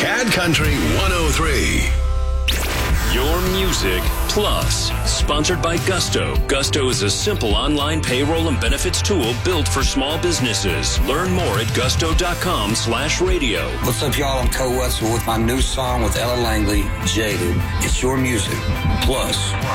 Cat Country 103. Your Music Plus, sponsored by Gusto. Gusto is a simple online payroll and benefits tool built for small businesses. Learn more at gusto.com/radio. What's up, y'all? I'm Cole Wetzel with my new song with Ella Langley, Jaded. It's Your Music Plus.